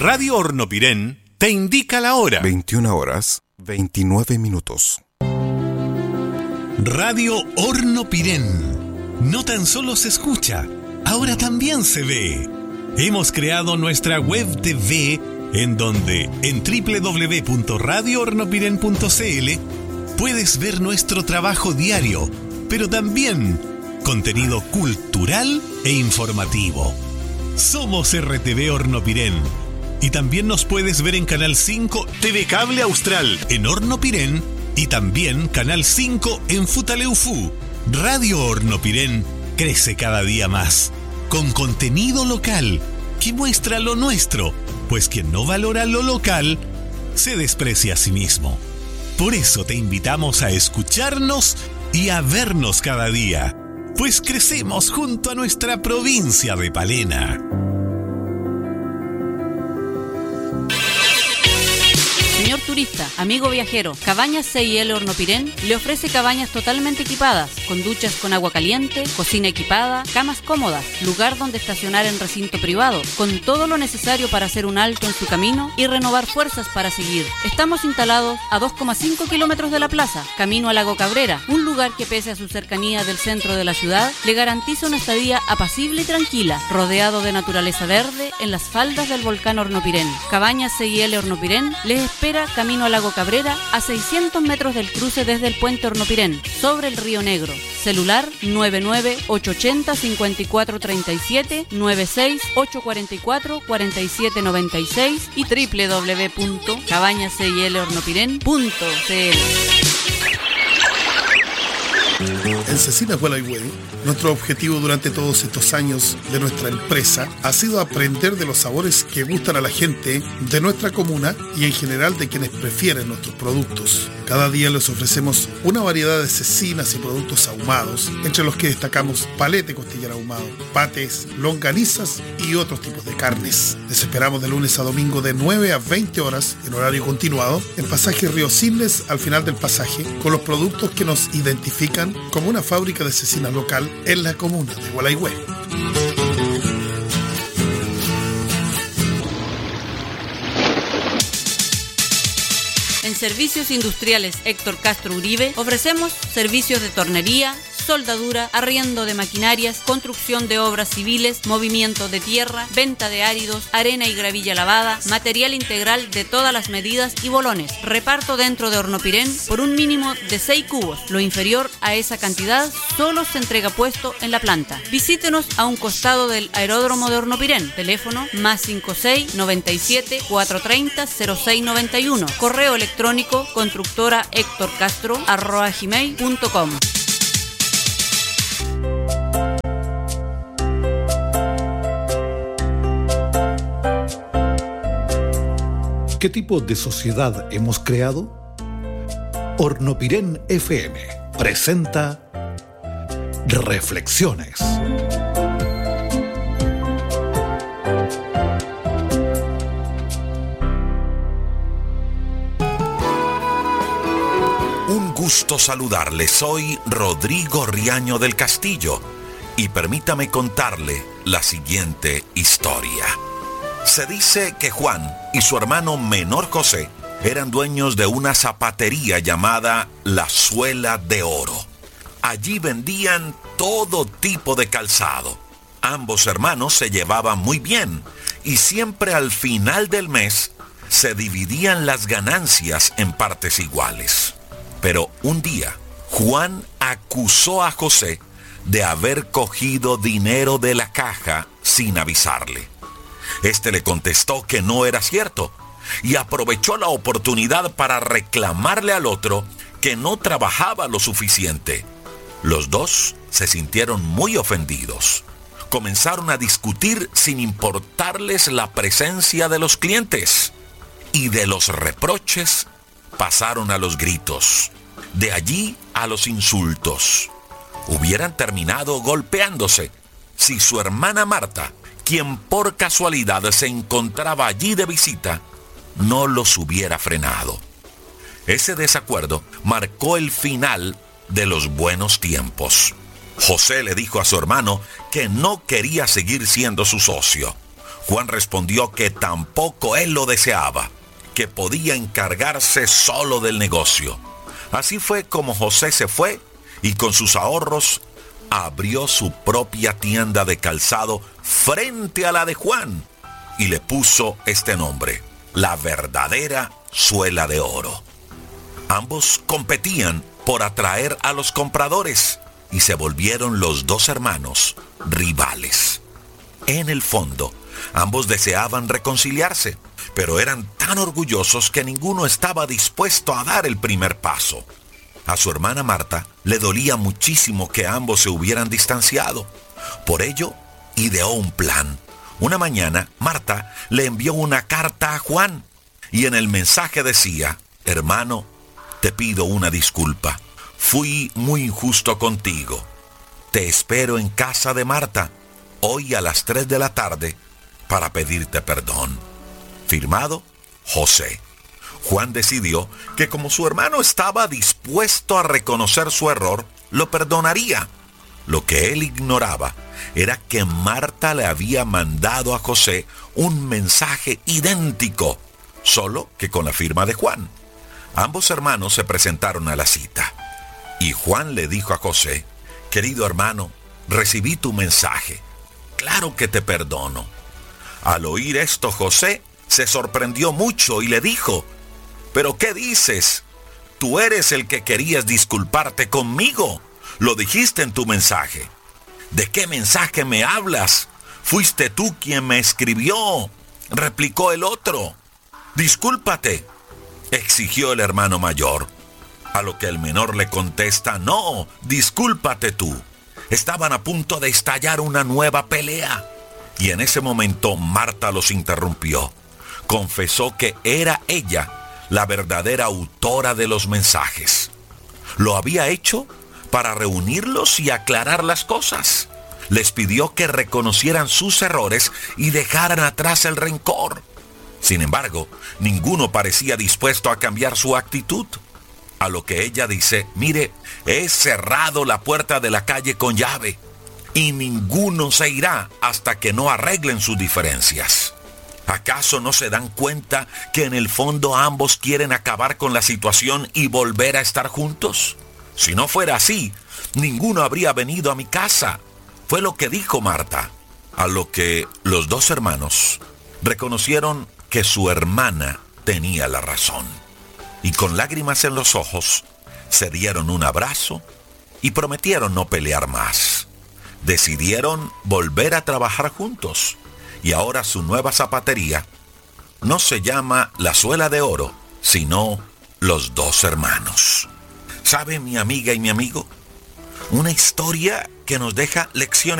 Radio Hornopirén te indica la hora. 21 horas, 29 minutos. Radio Hornopirén. No tan solo se escucha, ahora también se ve. Hemos creado nuestra web TV en donde en www.radiohornopirén.cl puedes ver nuestro trabajo diario, pero también contenido cultural e informativo. Somos RTV Hornopirén y también nos puedes ver en Canal 5 TV Cable Austral en Hornopirén y también Canal 5 en Futaleufú. Radio Hornopirén crece cada día más, con contenido local que muestra lo nuestro, pues quien no valora lo local se desprecia a sí mismo. Por eso te invitamos a escucharnos y a vernos cada día, pues crecemos junto a nuestra provincia de Palena. Señor turista, amigo viajero, Cabañas C&L Hornopirén le ofrece cabañas totalmente equipadas, con duchas con agua caliente, cocina equipada, camas cómodas, lugar donde estacionar en recinto privado, con todo lo necesario para hacer un alto en su camino y renovar fuerzas para seguir. Estamos instalados a 2,5 kilómetros de la plaza, camino a Lago Cabrera, un lugar que pese a su cercanía del centro de la ciudad, le garantiza una estadía apacible y tranquila, rodeado de naturaleza verde en las faldas del volcán Hornopirén. Cabañas C&L Hornopirén les espera camino a Lago Cabrera, a 600 metros del cruce desde el puente Hornopirén, sobre el Río Negro. Celular 99880-5437, 96-844-4796 y www.cabañascilhornopirén.cl. En Cecinas Gualeguay, nuestro objetivo durante todos estos años de nuestra empresa ha sido aprender de los sabores que gustan a la gente de nuestra comuna y en general de quienes prefieren nuestros productos. Cada día les ofrecemos una variedad de cecinas y productos ahumados, entre los que destacamos palete costillar ahumado, pates, longanizas y otros tipos de carnes. Les esperamos de lunes a domingo de 9 a 20 horas en horario continuado en pasaje Río Cisnes, al final del pasaje, con los productos que nos identifican como una fábrica de cecina local en la comuna de Gualeguay. En Servicios Industriales Héctor Castro Uribe ofrecemos servicios de tornería, soldadura, arriendo de maquinarias, construcción de obras civiles, movimiento de tierra, venta de áridos, arena y gravilla lavada, material integral de todas las medidas y bolones. Reparto dentro de Hornopirén por un mínimo de 6 cubos. Lo inferior a esa cantidad solo se entrega puesto en la planta. Visítenos a un costado del aeródromo de Hornopirén. Teléfono +56 97 430 0691. Correo electrónico constructorahectorcastro@gmail.com. ¿Qué tipo de sociedad hemos creado? Hornopirén FM presenta Reflexiones. Un gusto saludarle, soy Rodrigo Riaño del Castillo y permítame contarle la siguiente historia. Se dice que Juan y su hermano menor José eran dueños de una zapatería llamada La Suela de Oro. Allí vendían todo tipo de calzado. Ambos hermanos se llevaban muy bien y siempre al final del mes se dividían las ganancias en partes iguales. Pero un día, Juan acusó a José de haber cogido dinero de la caja sin avisarle. Este le contestó que no era cierto y aprovechó la oportunidad para reclamarle al otro que no trabajaba lo suficiente. Los dos se sintieron muy ofendidos. Comenzaron a discutir sin importarles la presencia de los clientes. Y de los reproches pasaron a los gritos. De allí a los insultos. Hubieran terminado golpeándose si su hermana Marta, quien por casualidad se encontraba allí de visita, no los hubiera frenado. Ese desacuerdo marcó el final de los buenos tiempos. José le dijo a su hermano que no quería seguir siendo su socio. Juan respondió que tampoco él lo deseaba, que podía encargarse solo del negocio. Así fue como José se fue y con sus ahorros abrió su propia tienda de calzado frente a la de Juan y le puso este nombre: La Verdadera Suela de Oro. Ambos competían por atraer a los compradores y se volvieron los dos hermanos rivales. En el fondo, ambos deseaban reconciliarse, pero eran tan orgullosos que ninguno estaba dispuesto a dar el primer paso. A su hermana Marta le dolía muchísimo que ambos se hubieran distanciado. Por ello, ideó un plan. Una mañana, Marta le envió una carta a Juan y en el mensaje decía: hermano, te pido una disculpa. Fui muy injusto contigo. Te espero en casa de Marta hoy a las 3 de la tarde para pedirte perdón. Firmado, José. Juan decidió que como su hermano estaba dispuesto a reconocer su error, lo perdonaría. Lo que él ignoraba era que Marta le había mandado a José un mensaje idéntico, solo que con la firma de Juan. Ambos hermanos se presentaron a la cita y Juan le dijo a José: querido hermano, recibí tu mensaje. Claro que te perdono. Al oír esto, José se sorprendió mucho y le dijo: ¿pero qué dices? Tú eres el que querías disculparte conmigo. Lo dijiste en tu mensaje. ¿De qué mensaje me hablas? Fuiste tú quien me escribió, replicó el otro. Discúlpate, exigió el hermano mayor. A lo que el menor le contesta: no, discúlpate tú. Estaban a punto de estallar una nueva pelea. Y en ese momento Marta los interrumpió. Confesó que era ella la verdadera autora de los mensajes. Lo había hecho para reunirlos y aclarar las cosas. Les pidió que reconocieran sus errores y dejaran atrás el rencor. Sin embargo, ninguno parecía dispuesto a cambiar su actitud. A lo que ella dice: mire, he cerrado la puerta de la calle con llave y ninguno se irá hasta que no arreglen sus diferencias. ¿Acaso no se dan cuenta que en el fondo ambos quieren acabar con la situación y volver a estar juntos? Si no fuera así, ninguno habría venido a mi casa. Fue lo que dijo Marta. A lo que los dos hermanos reconocieron que su hermana tenía la razón. Y con lágrimas en los ojos, se dieron un abrazo y prometieron no pelear más. Decidieron volver a trabajar juntos. Y ahora su nueva zapatería no se llama La Suela de Oro, sino Los Dos Hermanos. ¿Sabe, mi amiga y mi amigo? Una historia que nos deja lecciones